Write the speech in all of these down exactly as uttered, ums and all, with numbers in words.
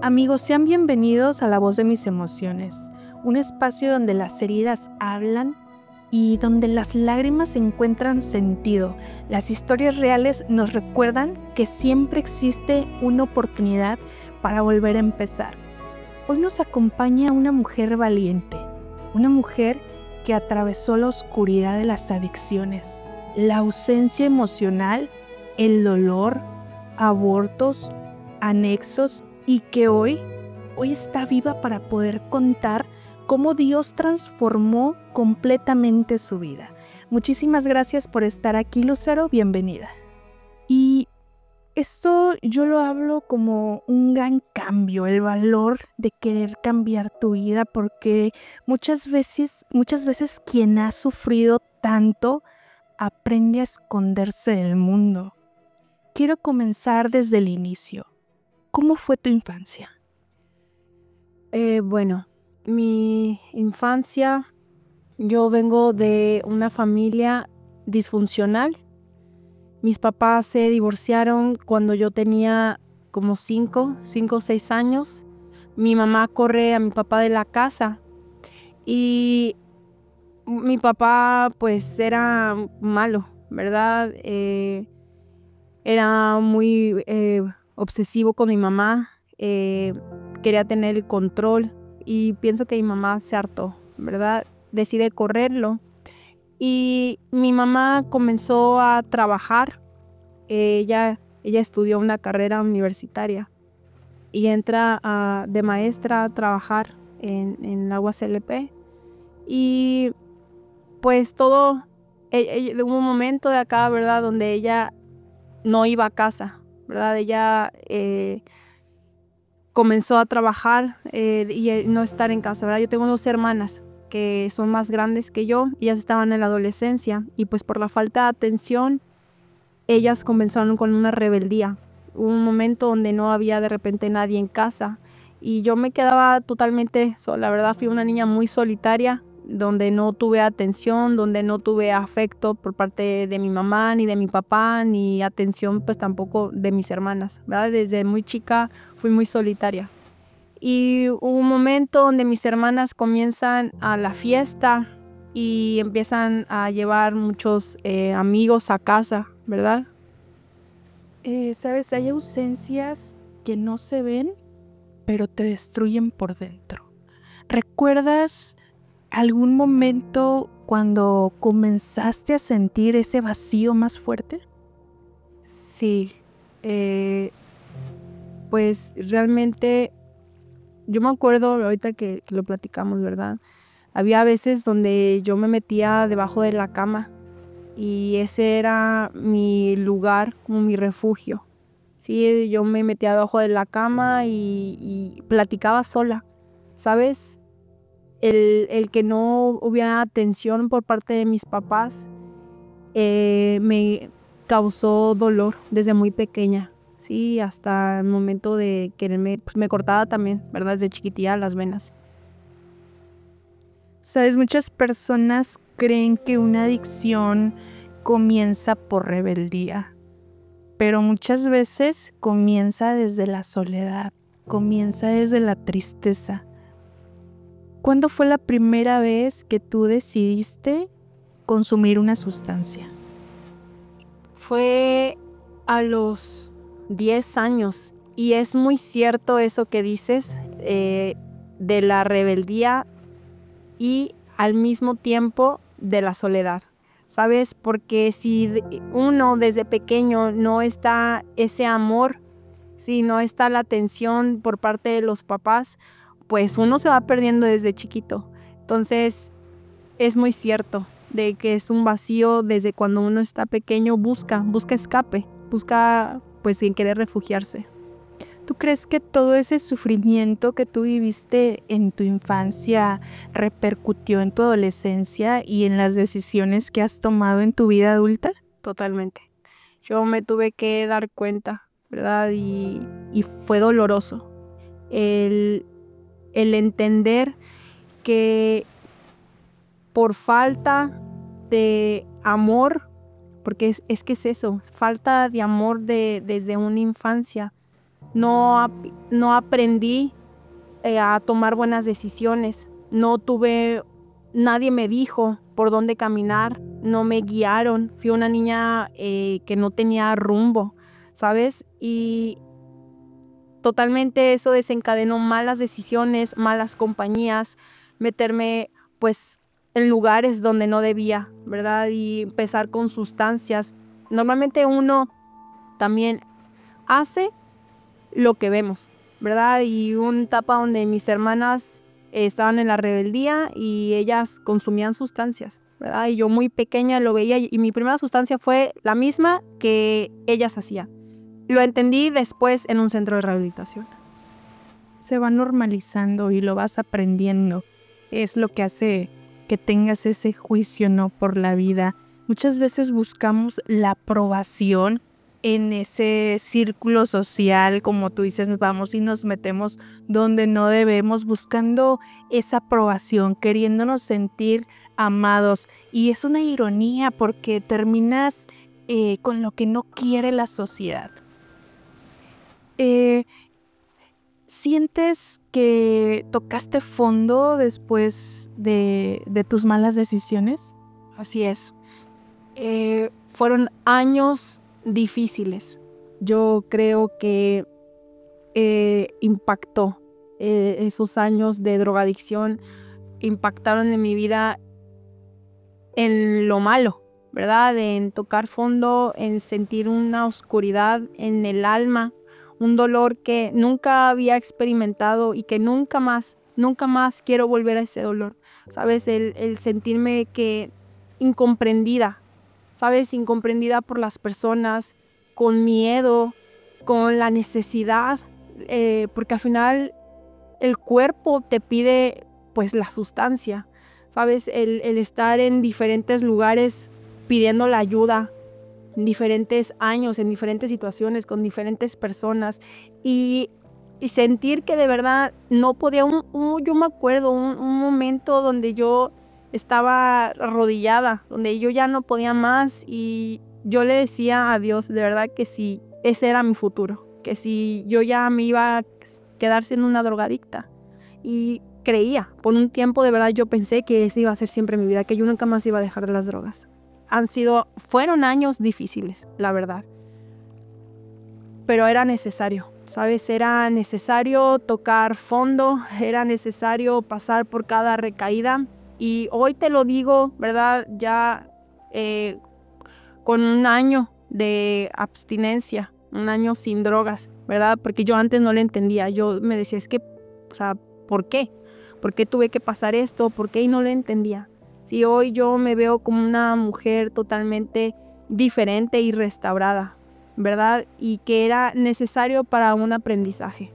Amigos, sean bienvenidos a La Voz de Mis Emociones, un espacio donde las heridas hablan y donde las lágrimas encuentran sentido. Las historias reales nos recuerdan que siempre existe una oportunidad para volver a empezar. Hoy nos acompaña una mujer valiente, una mujer que atravesó la oscuridad de las adicciones, la ausencia emocional, el dolor, abortos, anexos y que hoy, hoy está viva para poder contar cómo Dios transformó completamente su vida. Muchísimas gracias por estar aquí, Lucero, bienvenida. Y esto yo lo hablo como un gran cambio, el valor de querer cambiar tu vida, porque muchas veces, muchas veces quien ha sufrido tanto aprende a esconderse del mundo. Quiero comenzar desde el inicio. ¿Cómo fue tu infancia? Eh, bueno, mi infancia, yo vengo de una familia disfuncional. Mis papás se divorciaron cuando yo tenía como cinco, cinco o seis años. Mi mamá corre a mi papá de la casa y mi papá pues era malo, ¿verdad? Eh, era muy eh, obsesivo con mi mamá, eh, quería tener el control y pienso que mi mamá se hartó, ¿verdad? Decide correrlo y mi mamá comenzó a trabajar. Ella, ella estudió una carrera universitaria y entra a, de maestra a trabajar en, en la U A S L P y pues todo, e- e- hubo un momento de acá, ¿verdad? Donde ella no iba a casa, ¿verdad? Ella eh, comenzó a trabajar eh, y eh, no estar en casa, ¿verdad? Yo tengo dos hermanas que son más grandes que yo, ellas estaban en la adolescencia y pues por la falta de atención, ellas comenzaron con una rebeldía. Hubo un momento donde no había de repente nadie en casa y yo me quedaba totalmente sola, la verdad fui una niña muy solitaria, donde no tuve atención, donde no tuve afecto por parte de mi mamá, ni de mi papá, ni atención pues tampoco de mis hermanas, ¿verdad? Desde muy chica fui muy solitaria. Y hubo un momento donde mis hermanas comienzan a la fiesta y empiezan a llevar muchos eh, amigos a casa, ¿verdad? Eh, Sabes, hay ausencias que no se ven, pero te destruyen por dentro. ¿Recuerdas algún momento cuando comenzaste a sentir ese vacío más fuerte? Sí, eh, pues realmente yo me acuerdo ahorita que, que lo platicamos, ¿verdad? Había veces donde yo me metía debajo de la cama y ese era mi lugar, como mi refugio. Sí, yo me metía debajo de la cama y, y platicaba sola, ¿sabes? El, el que no hubiera atención por parte de mis papás eh, me causó dolor desde muy pequeña, sí, hasta el momento de quererme, pues me cortaba también, ¿verdad? Desde chiquitilla las venas. Sabes, muchas personas creen que una adicción comienza por rebeldía, pero muchas veces comienza desde la soledad, comienza desde la tristeza. ¿Cuándo fue la primera vez que tú decidiste consumir una sustancia? Fue a los diez años y es muy cierto eso que dices eh, de la rebeldía y al mismo tiempo de la soledad, ¿sabes? Porque si uno desde pequeño no está ese amor, si no está la atención por parte de los papás, pues uno se va perdiendo desde chiquito. Entonces es muy cierto de que es un vacío desde cuando uno está pequeño, busca, busca escape, busca pues en querer refugiarse. ¿Tú crees que todo ese sufrimiento que tú viviste en tu infancia repercutió en tu adolescencia y en las decisiones que has tomado en tu vida adulta? Totalmente. Yo me tuve que dar cuenta, ¿verdad? Y, y fue doloroso el, el entender que por falta de amor, porque es, es que es eso, falta de amor de, desde una infancia, no, ap- no aprendí eh, a tomar buenas decisiones, no tuve, nadie me dijo por dónde caminar, no me guiaron, fui una niña eh, que no tenía rumbo, ¿sabes? Y totalmente eso desencadenó malas decisiones, malas compañías, meterme pues en lugares donde no debía, ¿verdad? Y empezar con sustancias. Normalmente uno también hace lo que vemos, ¿verdad? Y una etapa donde mis hermanas eh, estaban en la rebeldía y ellas consumían sustancias, ¿verdad? Y yo muy pequeña lo veía y mi primera sustancia fue la misma que ellas hacían. Lo entendí después en un centro de rehabilitación. Se va normalizando y lo vas aprendiendo. Es lo que hace que tengas ese juicio, ¿no?, por la vida. Muchas veces buscamos la aprobación en ese círculo social, como tú dices, nos vamos y nos metemos donde no debemos, buscando esa aprobación, queriéndonos sentir amados. Y es una ironía porque terminas eh, con lo que no quiere la sociedad. Eh, ¿Sientes que tocaste fondo después de, de tus malas decisiones? Así es. Eh, fueron años difíciles. Yo creo que eh, impactó eh, esos años de drogadicción, impactaron en mi vida en lo malo, ¿verdad? En tocar fondo, en sentir una oscuridad en el alma, un dolor que nunca había experimentado y que nunca más, nunca más quiero volver a ese dolor, ¿sabes? El, el sentirme que incomprendida, ¿sabes? Incomprendida por las personas, con miedo, con la necesidad, eh, porque al final el cuerpo te pide pues la sustancia, ¿sabes? El, el estar en diferentes lugares pidiendo la ayuda, en diferentes años, en diferentes situaciones, con diferentes personas y, y sentir que de verdad no podía, un, un, yo me acuerdo un, un momento donde yo estaba arrodillada, donde yo ya no podía más y yo le decía a Dios de verdad que si ese era mi futuro, que si yo ya me iba a quedar siendo una drogadicta. Y creía, por un tiempo de verdad yo pensé que esa iba a ser siempre mi vida, que yo nunca más iba a dejar de las drogas. Han sido, fueron años difíciles, la verdad. Pero era necesario, ¿sabes? Era necesario tocar fondo, era necesario pasar por cada recaída. Y hoy te lo digo, ¿verdad? Ya eh, con un año de abstinencia, un año sin drogas, ¿verdad? Porque yo antes no le entendía. Yo me decía, es que, o sea, ¿por qué? ¿Por qué tuve que pasar esto? ¿Por qué? Y no le entendía. Si hoy yo me veo como una mujer totalmente diferente y restaurada, ¿verdad? Y que era necesario para un aprendizaje.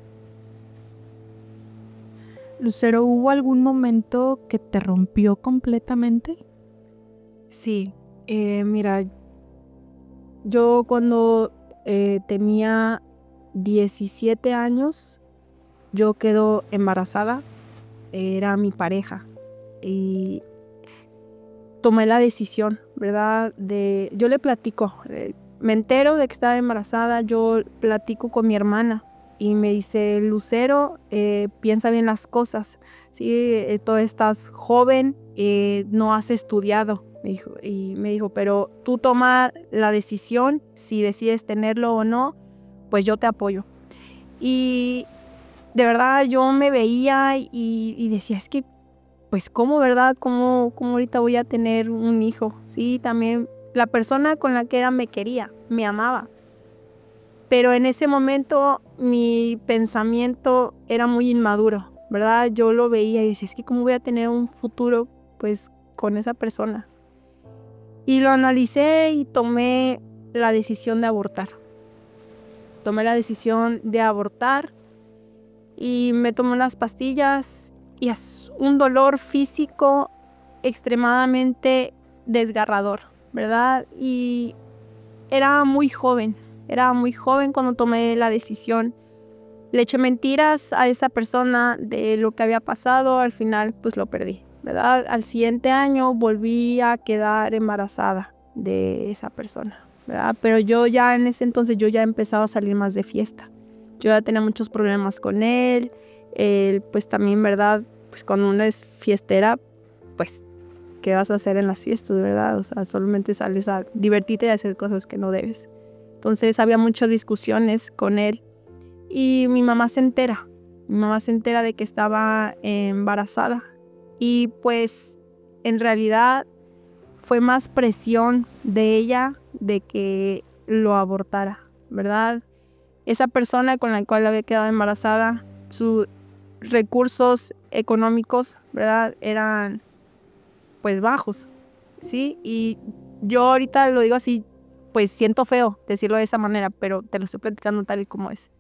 Lucero, ¿hubo algún momento que te rompió completamente? Sí, eh, mira, yo cuando eh, tenía diecisiete años, yo quedo embarazada, era mi pareja y tomé la decisión, ¿verdad? De, yo le platico, eh, me entero de que estaba embarazada, yo platico con mi hermana y me dice, Lucero, eh, piensa bien las cosas, ¿sí? Eh, tú estás joven, eh, no has estudiado, me dijo, y me dijo, pero tú toma la decisión, si decides tenerlo o no, pues yo te apoyo. Y de verdad yo me veía y, y decía, es que, pues, ¿cómo, verdad? ¿Cómo, cómo ahorita voy a tener un hijo? Sí, también la persona con la que era me quería, me amaba. Pero en ese momento mi pensamiento era muy inmaduro, ¿verdad? Yo lo veía y decía, es que ¿cómo voy a tener un futuro, pues, con esa persona? Y lo analicé y tomé la decisión de abortar. Tomé la decisión de abortar y me tomé unas pastillas y es un dolor físico extremadamente desgarrador, ¿verdad? Y era muy joven, era muy joven cuando tomé la decisión. Le eché mentiras a esa persona de lo que había pasado, al final pues lo perdí, ¿verdad? Al siguiente año volví a quedar embarazada de esa persona, ¿verdad? Pero yo ya en ese entonces yo ya empezaba a salir más de fiesta. Yo ya tenía muchos problemas con él. Él, pues también, ¿verdad? Pues cuando uno es fiestera, pues, ¿qué vas a hacer en las fiestas, verdad? O sea, solamente sales a divertirte y a hacer cosas que no debes. Entonces había muchas discusiones con él y mi mamá se entera. Mi mamá se entera de que estaba embarazada y pues en realidad fue más presión de ella de que lo abortara, ¿verdad? Esa persona con la cual había quedado embarazada, sus recursos económicos, ¿verdad? Eran pues bajos, ¿sí? Y yo ahorita lo digo así, pues siento feo decirlo de esa manera, pero te lo estoy platicando tal y como es.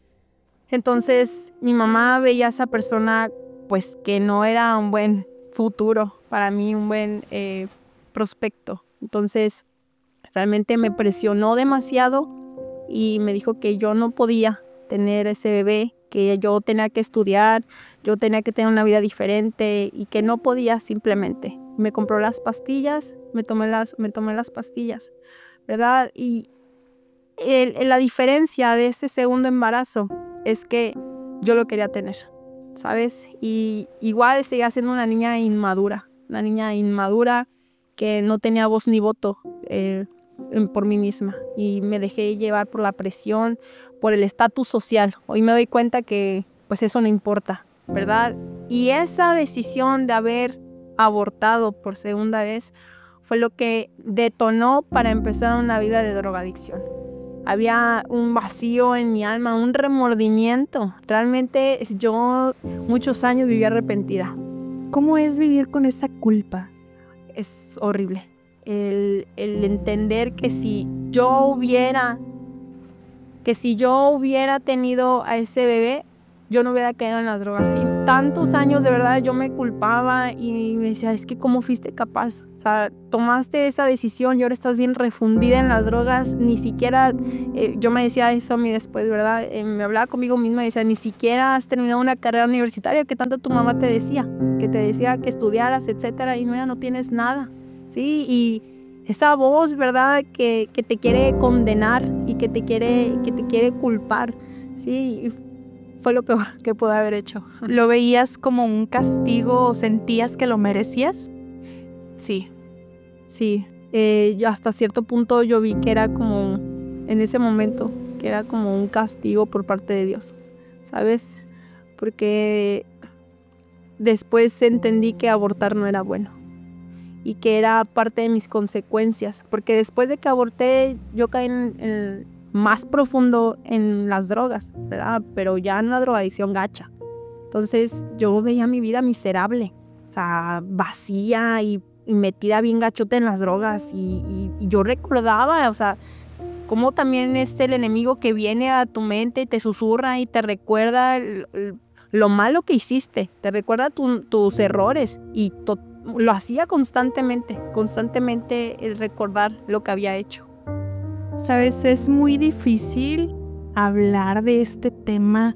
Entonces mi mamá veía a esa persona pues que no era un buen futuro para mí, un buen eh, prospecto. Entonces realmente me presionó demasiado y me dijo que yo no podía tener ese bebé, que yo tenía que estudiar, yo tenía que tener una vida diferente y que no podía simplemente. Me compró las pastillas, me tomé las, me tomé las pastillas, ¿verdad? Y el, el, la diferencia de ese segundo embarazo es que yo lo quería tener, ¿sabes? Y igual seguía siendo una niña inmadura, una niña inmadura que no tenía voz ni voto eh, por mí misma. Y me dejé llevar por la presión, por el estatus social. Hoy me doy cuenta que pues eso no importa, ¿verdad? Y esa decisión de haber abortado por segunda vez fue lo que detonó para empezar una vida de drogadicción. Había un vacío en mi alma, un remordimiento. Realmente yo muchos años viví arrepentida. ¿Cómo es vivir con esa culpa? Es horrible. El, el entender que si yo hubiera, que si yo hubiera tenido a ese bebé, yo no hubiera caído en las drogas. Y tantos años de verdad yo me culpaba y me decía, es que ¿cómo fuiste capaz? O sea, tomaste esa decisión y ahora estás bien refundida en las drogas. Ni siquiera, eh, yo me decía eso a mí después, ¿verdad? Eh, me hablaba conmigo misma y decía, ni siquiera has terminado una carrera universitaria que tanto tu mamá te decía, que te decía que estudiaras, etcétera, y no, ya no tienes nada, ¿sí? Y esa voz, ¿verdad? Que, que te quiere condenar y que te quiere, que te quiere culpar, ¿sí? Y fue lo peor que pude haber hecho. ¿Lo veías como un castigo o sentías que lo merecías? Sí, sí. Eh, yo hasta cierto punto yo vi que era como, en ese momento, que era como un castigo por parte de Dios, ¿sabes? Porque después entendí que abortar no era bueno y que era parte de mis consecuencias, porque después de que aborté yo caí en, en más profundo en las drogas, ¿verdad? Pero ya en una drogadicción gacha. Entonces yo veía mi vida miserable, o sea, vacía y, y metida bien gachote en las drogas y, y, y yo recordaba, o sea, cómo también es el enemigo que viene a tu mente y te susurra y te recuerda el, el, lo malo que hiciste, te recuerda tu, tus errores y to, lo hacía constantemente, constantemente el recordar lo que había hecho. Sabes, es muy difícil hablar de este tema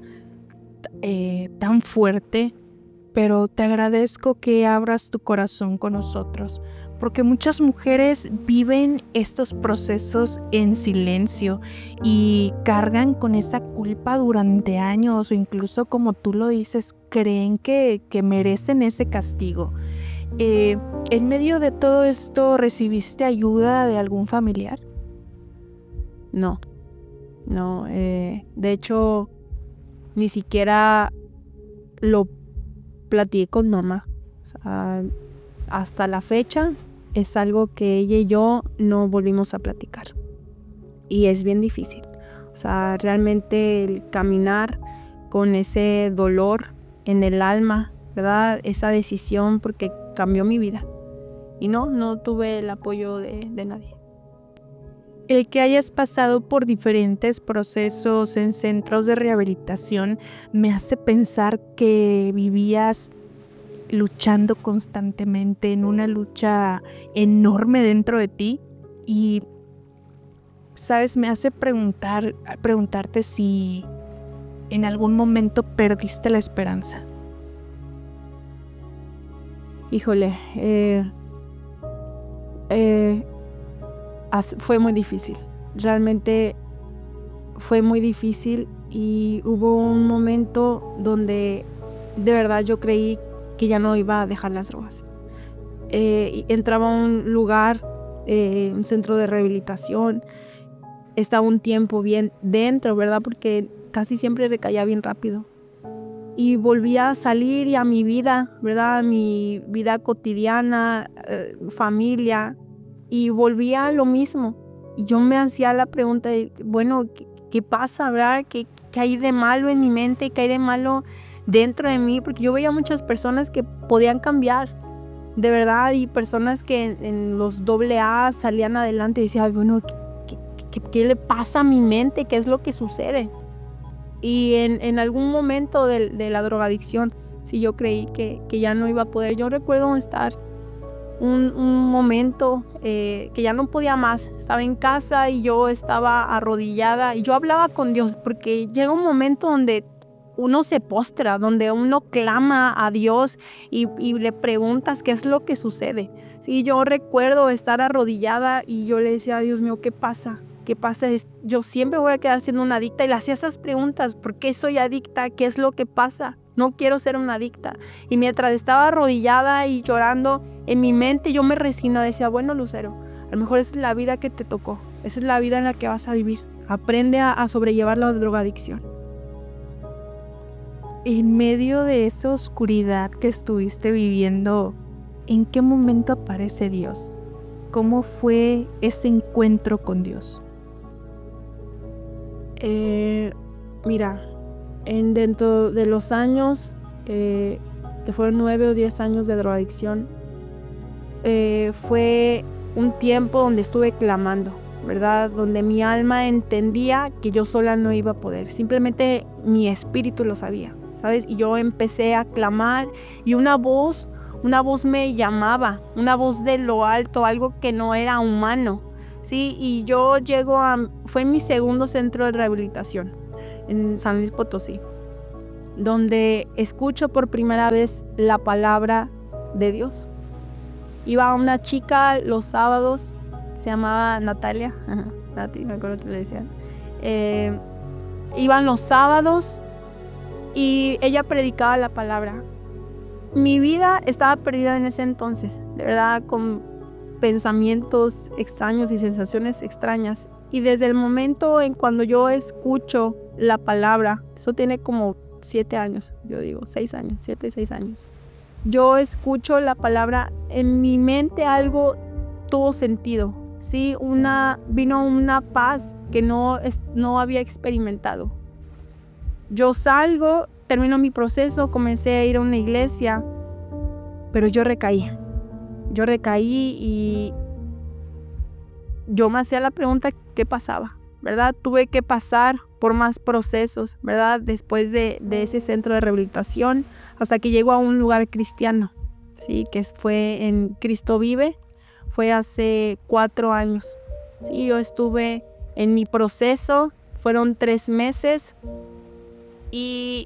eh, tan fuerte, pero te agradezco que abras tu corazón con nosotros, porque muchas mujeres viven estos procesos en silencio y cargan con esa culpa durante años o incluso, como tú lo dices, creen que, que merecen ese castigo. Eh, ¿En medio de todo esto recibiste ayuda de algún familiar? No, no, eh, de hecho, ni siquiera lo platiqué con mamá. O sea, hasta la fecha es algo que ella y yo no volvimos a platicar. Y es bien difícil. O sea, realmente el caminar con ese dolor en el alma, ¿verdad? Esa decisión, porque cambió mi vida. Y no, no tuve el apoyo de, de nadie. El que hayas pasado por diferentes procesos en centros de rehabilitación me hace pensar que vivías luchando constantemente en una lucha enorme dentro de ti y, sabes, me hace preguntar, preguntarte si en algún momento perdiste la esperanza. Híjole, eh, eh, fue muy difícil, realmente fue muy difícil y hubo un momento donde de verdad yo creí que ya no iba a dejar las drogas. Eh, entraba a un lugar, eh, un centro de rehabilitación, estaba un tiempo bien dentro, ¿verdad? Porque casi siempre recaía bien rápido. Y volvía a salir y a mi vida, ¿verdad? A mi vida cotidiana, eh, familia, y volvía a lo mismo. Y yo me hacía la pregunta de, bueno, ¿qué, qué pasa, verdad? ¿Qué, ¿Qué hay de malo en mi mente? ¿Qué hay de malo dentro de mí? Porque yo veía muchas personas que podían cambiar, de verdad, y personas que en, en los doble A salían adelante y decían, bueno, ¿qué, qué, qué, ¿qué le pasa a mi mente? ¿Qué es lo que sucede? Y en, en algún momento de, de la drogadicción, sí, yo creí que, que ya no iba a poder. Yo recuerdo estar un, un momento eh, que ya no podía más. Estaba en casa y yo estaba arrodillada y yo hablaba con Dios, porque llega un momento donde uno se postra, donde uno clama a Dios y, y le preguntas qué es lo que sucede. Sí, yo recuerdo estar arrodillada y yo le decía, Dios mío, ¿qué pasa? ¿Qué pasa? Yo siempre voy a quedar siendo una adicta, y le hacía esas preguntas. ¿Por qué soy adicta? ¿Qué es lo que pasa? No quiero ser una adicta. Y mientras estaba arrodillada y llorando, en mi mente yo me resignaba, decía, bueno, Lucero, a lo mejor esa es la vida que te tocó, esa es la vida en la que vas a vivir. Aprende a, a sobrellevar la drogadicción. En medio de esa oscuridad que estuviste viviendo, ¿en qué momento aparece Dios? ¿Cómo fue ese encuentro con Dios? Eh, mira, en dentro de los años, eh, que fueron nueve o diez años de drogadicción, eh, fue un tiempo donde estuve clamando, ¿verdad? Donde mi alma entendía que yo sola no iba a poder. Simplemente mi espíritu lo sabía, ¿sabes? Y yo empecé a clamar y una voz, una voz me llamaba, una voz de lo alto, algo que no era humano. Sí, y yo llego a, fue mi segundo centro de rehabilitación en San Luis Potosí, donde escucho por primera vez la palabra de Dios. Iba una chica los sábados, se llamaba Natalia, Nati, me acuerdo que le decían. Eh, iban los sábados y ella predicaba la palabra. Mi vida estaba perdida en ese entonces, de verdad, con pensamientos extraños y sensaciones extrañas. Y desde el momento en cuando yo escucho la palabra, eso tiene como siete años, yo digo, seis años, siete, seis años. Yo escucho la palabra, en mi mente algo tuvo sentido, ¿sí? Una, vino una paz que no, no había experimentado. Yo salgo, termino mi proceso, comencé a ir a una iglesia, pero yo recaí. Yo recaí y yo me hacía la pregunta, ¿qué pasaba? ¿Verdad? Tuve que pasar por más procesos, ¿verdad? Después de, de ese centro de rehabilitación, hasta que llego a un lugar cristiano, ¿sí? Que fue en Cristo Vive, fue hace cuatro años. Sí, yo estuve en mi proceso, fueron tres meses, y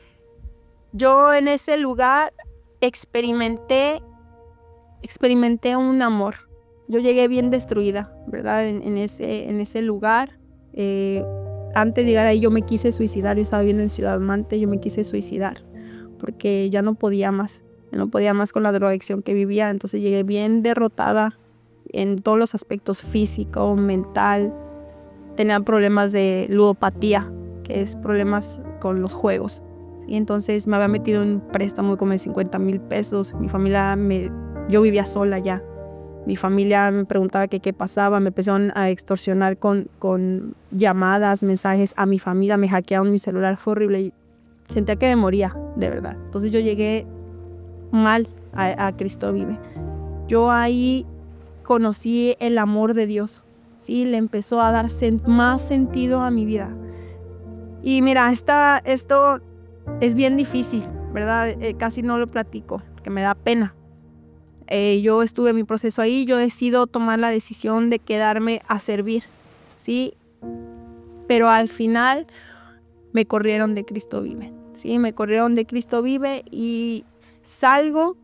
yo en ese lugar experimenté experimenté un amor. Yo llegué bien destruida, ¿verdad? En, en, ese, en ese lugar. Eh, antes de llegar ahí yo me quise suicidar. Yo estaba viviendo en Ciudad Mante, yo me quise suicidar porque ya no podía más. Yo no podía más con la drogadicción que vivía. Entonces llegué bien derrotada en todos los aspectos, físico, mental. Tenía problemas de ludopatía, que es problemas con los juegos. Y entonces me había metido en un préstamo como de cincuenta mil pesos. Mi familia me... Yo vivía sola ya. Mi familia me preguntaba que qué pasaba. Me empezaron a extorsionar con, con llamadas, mensajes a mi familia. Me hackearon mi celular. Fue horrible. Y sentía que me moría, de verdad. Entonces yo llegué mal a, a Cristo Vive. Yo ahí conocí el amor de Dios. Sí, le empezó a dar sen- más sentido a mi vida. Y mira, esta, esto es bien difícil, ¿verdad? Eh, casi no lo platico, porque me da pena. Eh, yo estuve en mi proceso ahí, yo decido tomar la decisión de quedarme a servir, ¿sí? Pero al final me corrieron de Cristo Vive, ¿sí? Me corrieron de Cristo Vive y salgo.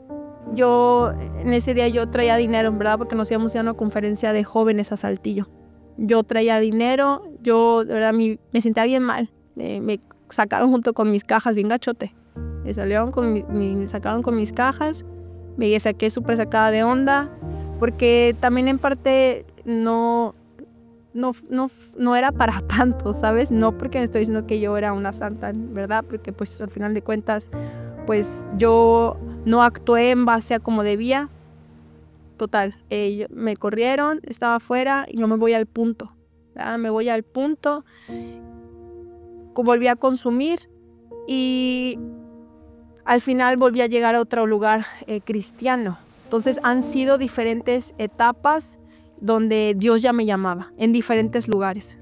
Yo, en ese día yo traía dinero, ¿verdad? Porque nos íbamos a una conferencia de jóvenes a Saltillo. Yo traía dinero, yo, de verdad, me, me sentía bien mal. Me, me sacaron junto con mis cajas, bien gachote. Me salieron con mi, me sacaron con mis cajas, me saqué súper sacada de onda, porque también en parte no, no, no, no era para tanto, ¿sabes? No porque me estoy diciendo que yo era una santa, ¿verdad? Porque pues al final de cuentas, pues yo no actué en base a como debía. Total, eh, me corrieron, estaba afuera y yo me voy al punto, ¿verdad? Me voy al punto, volví a consumir y al final volví a llegar a otro lugar eh, cristiano. Entonces han sido diferentes etapas donde Dios ya me llamaba, en diferentes lugares.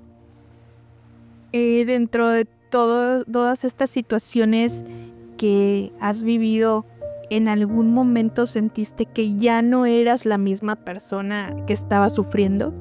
Eh, dentro de todo, todas estas situaciones que has vivido, ¿en algún momento sentiste que ya no eras la misma persona que estaba sufriendo?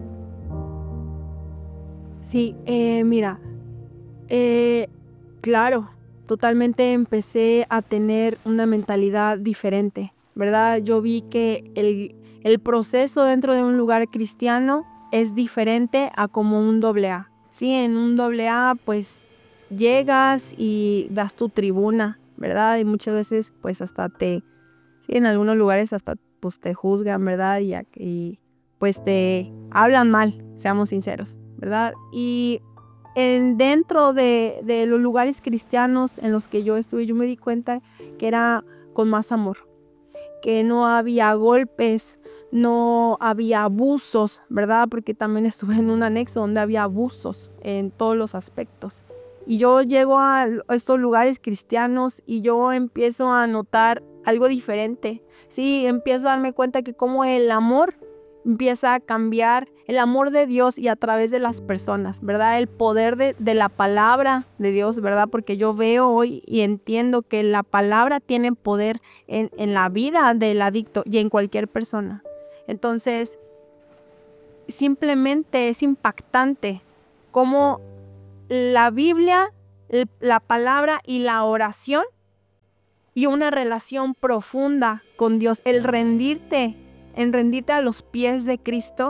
Sí, eh, mira, eh, claro, totalmente empecé a tener una mentalidad diferente, ¿verdad? Yo vi que el, el proceso dentro de un lugar cristiano es diferente a como un doble A. Sí, en un doble A pues llegas y das tu tribuna, ¿verdad? Y muchas veces pues hasta te, sí, en algunos lugares hasta pues te juzgan, ¿verdad? Y, y pues te hablan mal, seamos sinceros, ¿verdad? Y en, dentro de, de los lugares cristianos en los que yo estuve, yo me di cuenta que era con más amor, que no había golpes, no había abusos, ¿verdad? Porque también estuve en un anexo donde había abusos en todos los aspectos. Y yo llego a estos lugares cristianos y yo empiezo a notar algo diferente. Sí, empiezo a darme cuenta que como el amor empieza a cambiar, el amor de Dios y a través de las personas, ¿verdad? El poder de, de la palabra de Dios, ¿verdad? Porque yo veo hoy y entiendo que la palabra tiene poder en, en la vida del adicto y en cualquier persona. Entonces, simplemente es impactante cómo la Biblia, la palabra y la oración y una relación profunda con Dios, el rendirte, en rendirte a los pies de Cristo,